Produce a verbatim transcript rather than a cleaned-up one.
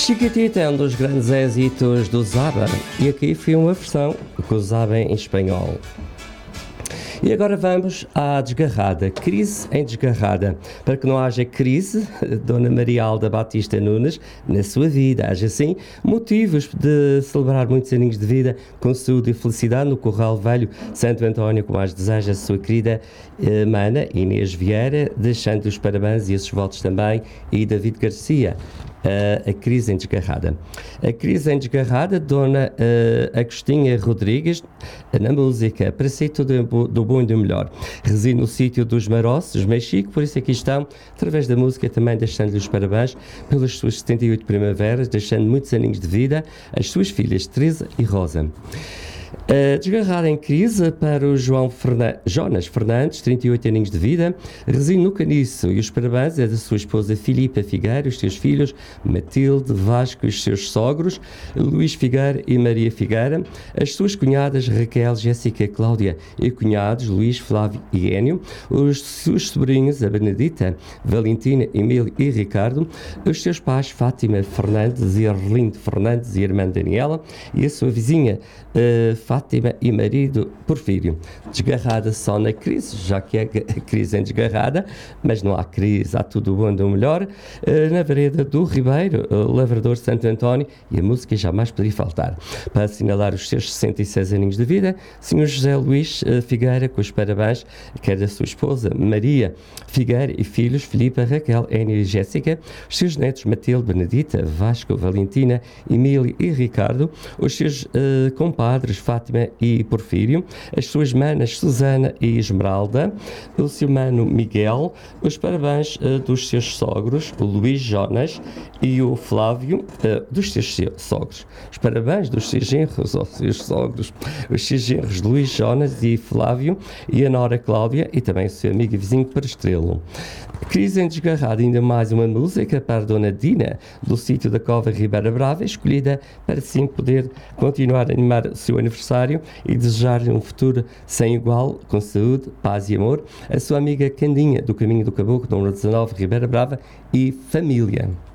Chiquitita é um dos grandes êxitos do Zaba e aqui foi uma versão com o Zaba em espanhol. E agora vamos à desgarrada, crise em desgarrada. Para que não haja crise, Dona Maria Alda Batista Nunes, na sua vida, haja assim motivos de celebrar muitos aninhos de vida com saúde e felicidade no Corral Velho Santo António, como mais deseja a sua querida eh, mana Inês Vieira, deixando os parabéns e esses votos também, e David Garcia. Uh, a crise em desgarrada. A crise em desgarrada, Dona uh, Agostinha Rodrigues, na música, para si tudo do bom e do melhor. Reside no sítio dos Maroços, Mexico, por isso aqui estão, através da música, também deixando-lhe os parabéns pelas suas setenta e oito primaveras, deixando muitos aninhos de vida, as suas filhas Teresa e Rosa. Uh, desgarrada em crise para o João Fernan- Jonas Fernandes, trinta e oito aninhos de vida, reside no Caniço, e os parabéns é da sua esposa Filipa Figueira, os seus filhos Matilde, Vasco e os seus sogros, Luís Figueira e Maria Figueira, as suas cunhadas Raquel, Jéssica, Cláudia e cunhados Luís, Flávio e Énio, os seus sobrinhos, a Benedita, Valentina, Emílio e Ricardo, os seus pais Fátima Fernandes e Arlindo Fernandes e a irmã Daniela, e a sua vizinha uh, Fátima e marido Porfírio. Desgarrada só na crise, já que é crise em desgarrada, mas não há crise, há tudo bom do melhor, uh, na vereda do Ribeiro, uh, Lavrador Santo António, e a música jamais poderia faltar. Para assinalar os seus sessenta e seis aninhos de vida, senhor José Luís uh, Figueira, com os parabéns, quer da sua esposa Maria Figueira e filhos Filipa, Raquel, Énio e Jéssica, os seus netos Matilde, Benedita, Vasco, Valentina, Emílio e Ricardo, os seus uh, compadres Fátima e Porfírio, as suas manas Susana e Esmeralda, o seu mano Miguel, os parabéns uh, dos seus sogros, o Luís Jonas e o Flávio, uh, dos seus sogros. Os parabéns dos seus genros, ou seus sogros, os seus genros Luís Jonas e Flávio, e a nora Cláudia, e também o seu amigo e vizinho Perestrelo. Crise em desgarrada, ainda mais uma música para a Dona Dina, do sítio da Cova Ribeira Brava, escolhida para assim poder continuar a animar o seu aniversário e desejar-lhe um futuro sem igual, com saúde, paz e amor, a sua amiga Candinha, do Caminho do Caboclo, número dezanove, Ribeira Brava, e família.